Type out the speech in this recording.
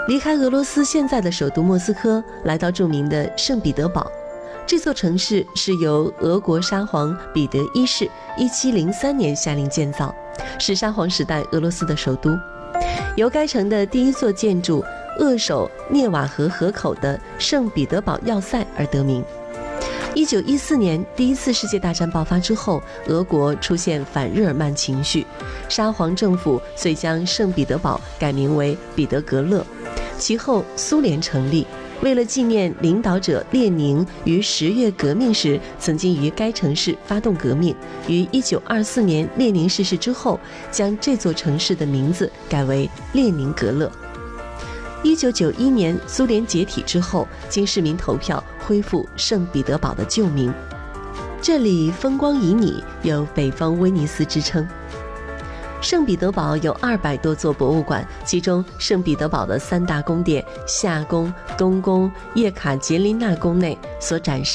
离开俄罗斯现在的首都莫斯科，来到著名的圣彼得堡。这座城市是由俄国沙皇彼得一世1703年下令建造，是沙皇时代俄罗斯的首都。由该城的第一座建筑扼守涅瓦河河口的圣彼得堡要塞而得名。1914年第一次世界大战爆发之后，俄国出现反日耳曼情绪，沙皇政府遂将圣彼得堡改名为彼得格勒。其后苏联成立，为了纪念领导者列宁于10月革命时曾经于该城市发动革命，于1924年列宁逝世之后，将这座城市的名字改为列宁格勒。1991年苏联解体之后，经市民投票恢复圣彼得堡的旧名。这里风光旖旎，有北方威尼斯之称。圣彼得堡有200多座博物馆，其中圣彼得堡的3大宫殿夏宫、东宫、叶卡捷琳娜宫内所展示